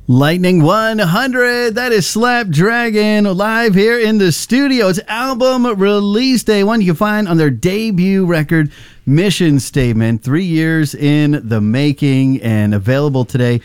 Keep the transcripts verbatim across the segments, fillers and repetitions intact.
Lightning one hundred, that is Slapdragon live here in the studio. It's album release day, one you can find on their debut record, Mission Statement. Three years in the making and available today,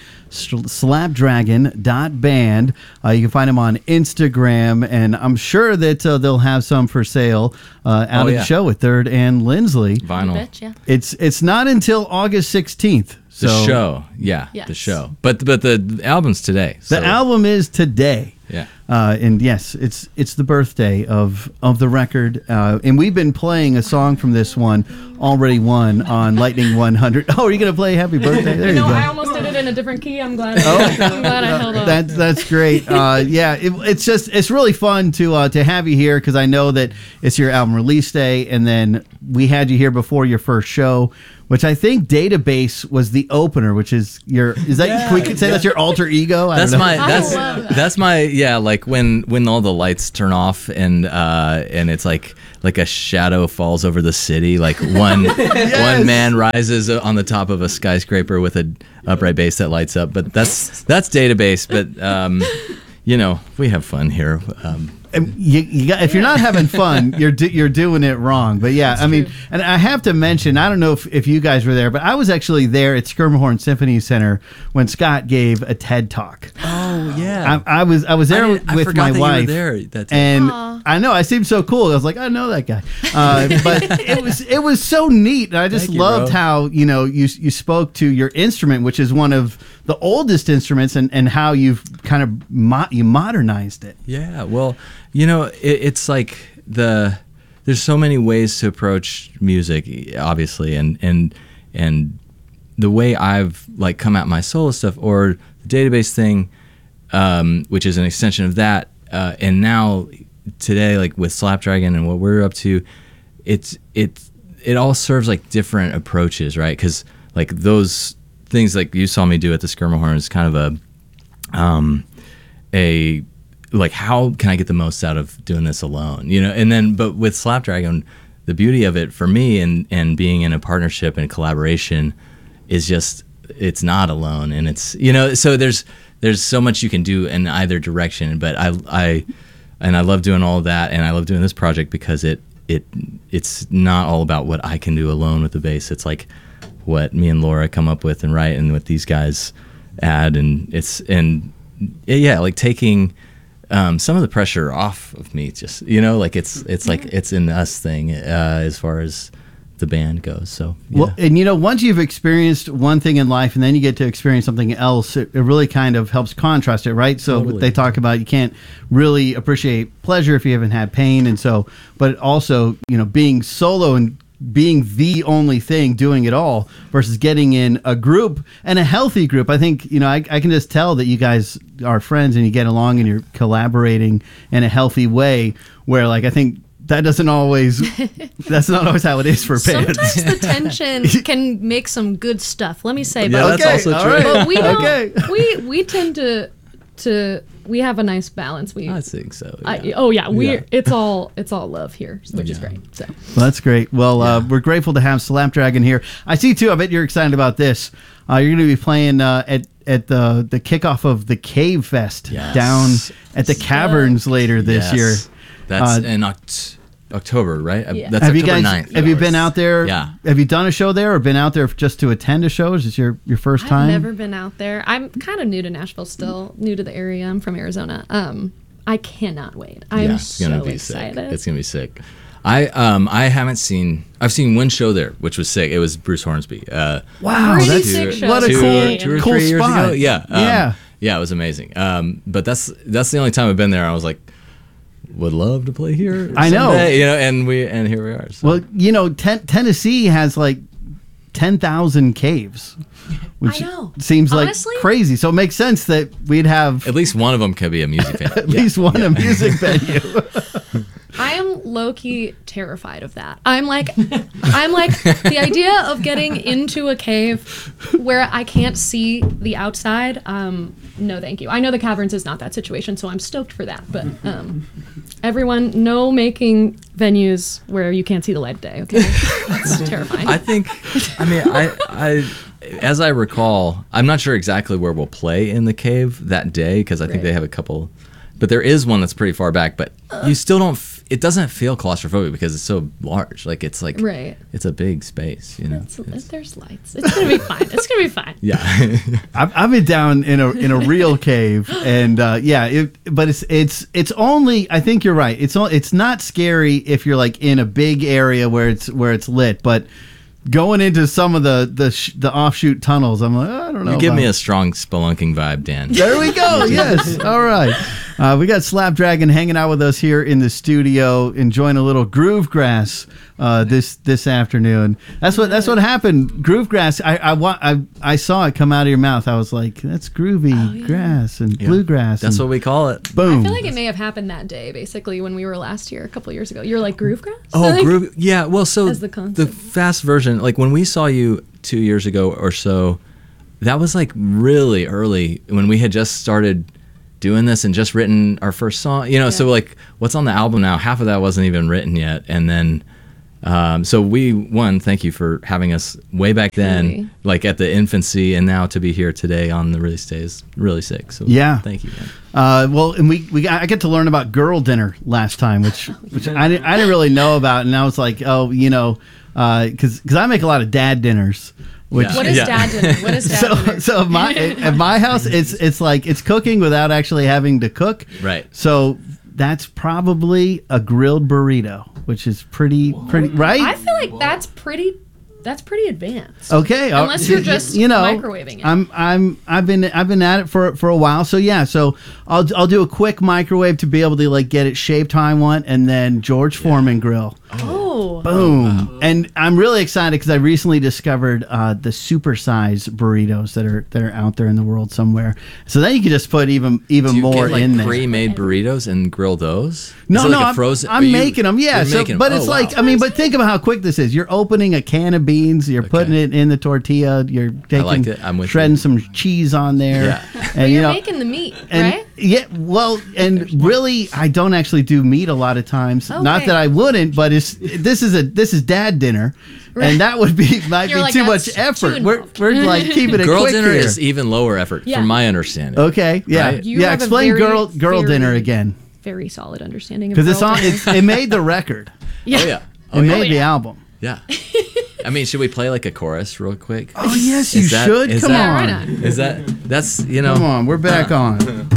slapdragon dot band. Uh, you can find them on Instagram, and I'm sure that uh, they'll have some for sale uh, out oh, of yeah. the show with Third and Lindsley. Vinyl. Betcha. It's, it's not until August sixteenth. The So show, yeah, Yes. the show. But but the, the album's today. the So, album is today. yeah. Uh, and yes, it's it's the birthday of of the record, uh, and we've been playing a song from this one, Already Won, on Lightning one hundred. Oh, are you gonna play Happy Birthday? There you No, go. I almost did it in a different key. I'm glad. Oh. I'm glad I held on. That's that's great. Uh, yeah, it, it's just it's really fun to uh, to have you here because I know that it's your album release day, and then we had you here before your first show, which I think Database was the opener, which is your is that Yeah, we could say yeah. that's your alter ego. I That's don't know. my I that's love that. that's my yeah like when when all the lights turn off and uh and it's like like a shadow falls over the city, like one one man rises on the top of a skyscraper with a upright bass that lights up. But that's that's Database. But um you know, we have fun here. Um Um, You, you got, if you're not having fun, you're do, you're doing it wrong. But yeah, I mean, and I have to mention, I don't know if, if you guys were there, but I was actually there at Skirmahorn Symphony Center when Scott gave a TED Talk. oh yeah. I, I was I was there I didn't- I with forgot my that you were wife, there that day. and Aw. I know I seemed so cool. I was like, I know that guy, uh, but it was it was so neat. And I just Thank you, loved bro. how you know you you spoke to your instrument, which is one of the oldest instruments, and, and how you've kind of mo- you modernized it. Yeah, well, you know, it, it's like the there's so many ways to approach music, obviously, and and and the way I've like come at my solo stuff or the Database thing, um, which is an extension of that, uh, and now today, like with Slapdragon and what we're up to, it's it it all serves like different approaches, right? Because like those things like you saw me do at the Skirmahorn is kind of a um a like how can I get the most out of doing this alone, you know? And then but with Slapdragon, the beauty of it for me and and being in a partnership and collaboration is just it's not alone, and it's you know so there's there's so much you can do in either direction. But I I and I love doing all of that, and I love doing this project because it it it's not all about what I can do alone with the bass. It's like what me and Laura come up with and write, and what these guys add, and it's and yeah, like taking um, some of the pressure off of me. Just you know, like it's it's like it's an us thing uh, as far as the band goes. So yeah. Well, and you know, once you've experienced one thing in life and then you get to experience something else, it, it really kind of helps contrast it, right? So Totally. they talk about you can't really appreciate pleasure if you haven't had pain, and so, but also, you know, being solo and being the only thing doing it all versus getting in a group and a healthy group. I think, you know, I, I can just tell that you guys are friends and you get along and you're collaborating in a healthy way where, like, I think that doesn't always, that's not always how it is for bands. Sometimes the tension can make some good stuff. Let me say, Yeah, but, that's also all true. right. but we don't. Okay. We we tend to to we have a nice balance. We I think so. I, yeah. oh yeah, we Yeah. are it's all it's all love here, which is Yeah. great. So Well, that's great. Well, uh, we're grateful to have Slapdragon here. I see too. I bet you're excited about this. Uh, you're going to be playing uh, at at the the kickoff of the Cave Fest Yes. down at the Caverns later this Yes. year. That's Uh, in Oct- October, right? Yeah. That's have you October guys ninth. have you been out there? Yeah. Have you done a show there or been out there just to attend a show? Is this your your first I've time? never been out there. I'm kind of new to Nashville still, new to the area. I'm from Arizona. Um, I cannot wait. I'm yeah, it's gonna so be excited. sick. It's gonna be sick. I um I haven't seen I've seen one show there, which was sick. It was Bruce Hornsby. Uh, Wow, Pretty that's sick show. what a two, cool two or cool three years spot. ago. Yeah, um, yeah. yeah, it was amazing. Um, but that's that's the only time I've been there. I was like, would love to play here. I know. someday, you know, and we and here we are. So. Well, you know, ten- Tennessee has like ten thousand caves, which I know. seems like Honestly? crazy. So it makes sense that we'd have at least one of them could be a music fan. at least one a music venue. I am low key terrified of that. I'm like, I'm like the idea of getting into a cave where I can't see the outside. Um, no, thank you. I know the Caverns is not that situation, so I'm stoked for that. But um, everyone, no making venues where you can't see the light of day. Okay, that's terrifying. I think, I mean, I, I, as I recall, I'm not sure exactly where we'll play in the cave that day because I think Right. they have a couple. But there is one that's pretty far back. But you still don't. F- it doesn't feel claustrophobic because it's so large. Like it's like Right. it's a big space. You know. It's, if there's lights, it's gonna be fine. It's gonna be fine. Yeah. I've, I've been down in a in a real cave, and uh, yeah, it, but it's it's it's only. I think you're right. It's only, it's not scary if you're like in a big area where it's where it's lit, but going into some of the the sh- the offshoot tunnels, I'm like, I don't know. You give me about- a strong spelunking vibe, Dan. There we go. Yes. All right. Uh, we got Slapdragon hanging out with us here in the studio, enjoying a little groove grass uh, this this afternoon. That's what that's what happened. Groove grass. I I, wa- I I saw it come out of your mouth. I was like, that's groovy Oh, yeah. grass and Yeah. bluegrass. That's and what we call it. boom. I feel like it may have happened that day, basically, when we were last year, a couple years ago. You're like groove grass. Oh, Like- groove. Yeah. Well, so As the the, concept. fast version, like when we saw you two years ago or so, that was like really early when we had just started doing this and just written our first song. You know, so Yeah. like what's on the album now? Half of that wasn't even written yet, and then. Um, so we one thank you for having us way back then, Really? like at the infancy, and now to be here today on the release day is really sick. So Yeah. thank you, man. Uh, well, and we, we got, I get to learn about Girl Dinner last time, which which I didn't, I didn't really know about, and I was like, oh, you know, because because I make a lot of dad dinners. Which, Yeah. What is Yeah. dad dinner? What is dad so dinner? so at my at my house, it's it's like it's cooking without actually having to cook. Right. So that's probably a grilled burrito, which is pretty pretty right. I feel like that's pretty. That's pretty advanced. Okay, uh, Unless you're y- just you know, microwaving it. I'm I'm I've been I've been at it for for a while. So yeah, so I'll I'll do a quick microwave to be able to like get it shaped how I want, and then George Foreman grill. Oh. Boom! And I'm really excited because I recently discovered uh, the supersize burritos that are that are out there in the world somewhere. So then you can just put even even Do you more get like in there. pre-made burritos and grill those? No, Is it no, like a I'm, frozen. I'm are you- making them. Yeah, you're so making 'em. but Oh, it's wow. like I mean, but think about how quick this is. You're opening a can of beans, you're putting Okay. it in the tortilla, you're taking like it. I'm with shredding you. some cheese on there, Yeah. and But you you're know. making the meat, and right? yeah, well, and really, I don't actually do meat a lot of times. Not Okay. that I wouldn't, but it's this is a this is dad dinner, Right. and that would be might You're be like, too that's much too effort. We're involved. we're like keeping it Girl quick dinner here. is even lower effort, Yeah. from my understanding. Okay, yeah, Right? You yeah. have a Explain very, girl girl very- dinner again, Very solid understanding of because it's girl on. dinner. It's, it made the record. yeah. Oh yeah. It Oh yeah. made the album. Yeah. I mean, should we play like a chorus real quick? Oh yes, you Is that- should. is Come that- on. right on. Is that that's you know? Come on, we're back on.